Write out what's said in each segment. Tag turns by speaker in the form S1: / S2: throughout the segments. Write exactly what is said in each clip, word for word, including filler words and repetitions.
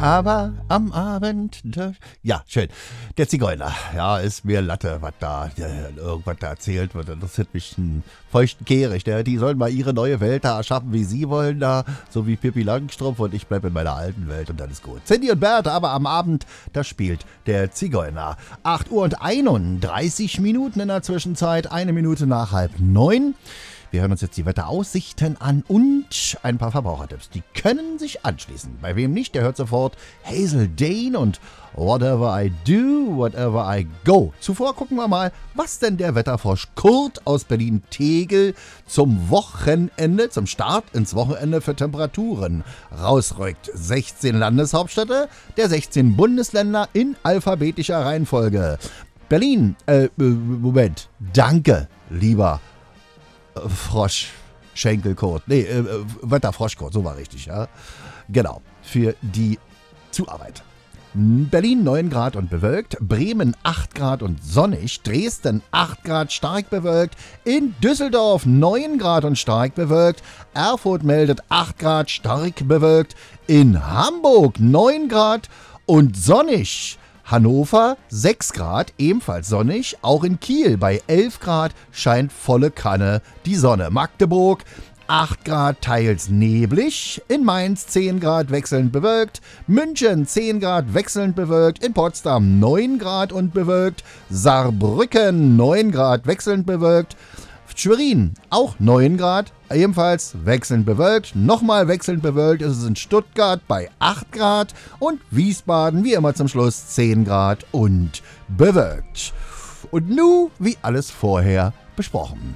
S1: Aber am Abend, da, ja, schön. Der Zigeuner, ja, ist mir Latte, was da, äh, irgendwas da erzählt wird. Das interessiert mich einen feuchten Kehricht. Der, die sollen mal ihre neue Welt da erschaffen, wie sie wollen da, so wie Pippi Langstrumpf, und ich bleibe in meiner alten Welt und dann ist gut. Cindy und Bert, aber am Abend, da spielt der Zigeuner. acht Uhr und einunddreißig Minuten in der Zwischenzeit, eine Minute nach halb neun. Wir hören uns jetzt die Wetteraussichten an und ein paar Verbrauchertipps. Die können sich anschließen. Bei wem nicht, der hört sofort Hazel Dane und Whatever I Do, Whatever I Go. Zuvor gucken wir mal, was denn der Wetterfrosch Kurt aus Berlin-Tegel zum Wochenende, zum Start ins Wochenende für Temperaturen rausrückt. sechzehn Landeshauptstädte der sechzehn Bundesländer in alphabetischer Reihenfolge. Berlin, äh, Moment, danke, lieber Frosch, Schenkelkurt, nee, äh, Wetterfroschkurt, so war richtig, ja. Genau, für die Zuarbeit. Berlin neun Grad und bewölkt, Bremen acht Grad und sonnig, Dresden acht Grad stark bewölkt, in Düsseldorf neun Grad und stark bewölkt, Erfurt meldet acht Grad stark bewölkt, in Hamburg neun Grad und sonnig. Hannover sechs Grad, ebenfalls sonnig. Auch in Kiel bei elf Grad scheint volle Kanne die Sonne. Magdeburg acht Grad, teils neblig. In Mainz zehn Grad, wechselnd bewölkt. München zehn Grad, wechselnd bewölkt. In Potsdam neun Grad und bewölkt. Saarbrücken neun Grad, wechselnd bewölkt. Schwerin auch neun Grad, ebenfalls wechselnd bewölkt. Nochmal wechselnd bewölkt ist es in Stuttgart bei acht Grad und Wiesbaden wie immer zum Schluss zehn Grad und bewölkt. Und nun wie alles vorher besprochen.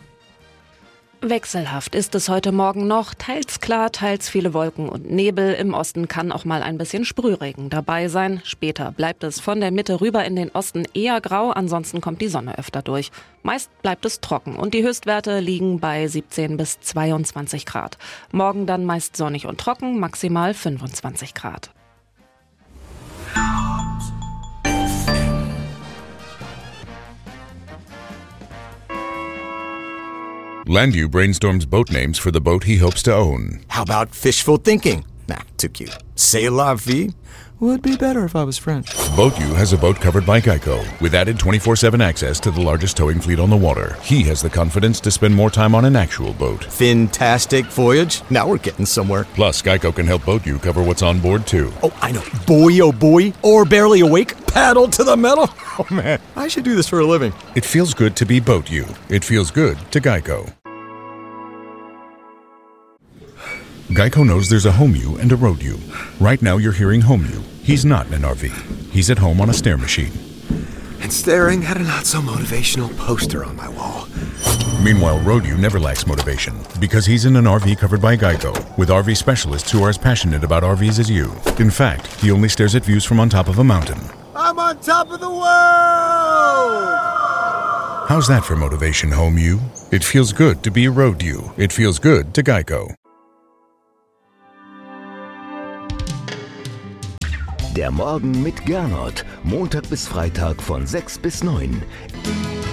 S2: Wechselhaft ist es heute Morgen noch, teils klar, teils viele Wolken und Nebel. Im Osten kann auch mal ein bisschen Sprühregen dabei sein. Später bleibt es von der Mitte rüber in den Osten eher grau, ansonsten kommt die Sonne öfter durch. Meist bleibt es trocken und die Höchstwerte liegen bei siebzehn bis zweiundzwanzig Grad. Morgen dann meist sonnig und trocken, maximal fünfundzwanzig Grad.
S3: Landu brainstorms boat names for the boat he hopes to own.
S4: How about fishful thinking? Nah, too cute. C'est la vie? Would be better if I was French.
S3: BoatU has a boat covered by Geico, with added twenty-four seven access to the largest towing fleet on the water. He has the confidence to spend more time on an actual boat.
S4: Fantastic voyage. Now we're getting somewhere.
S3: Plus, Geico can help BoatU cover what's on board, too.
S4: Oh, I know. Boy, oh boy. Or barely awake. Paddle to the metal. Oh, man. I should do this for a living.
S3: It feels good to be BoatU. It feels good to Geico. Geico knows there's a home you and a road you. Right now you're hearing home you. He's not in an R V. He's at home on a stair machine.
S5: And staring at a not-so-motivational poster on my wall.
S3: Meanwhile, road you never lacks motivation because he's in an R V covered by Geico with R V specialists who are as passionate about R Vs as you. In fact, he only stares at views from on top of a mountain.
S5: I'm on top of the world!
S3: How's that for motivation, home you? It feels good to be road you. It feels good to Geico.
S6: Der Morgen mit Gernot, Montag bis Freitag von sechs bis neun.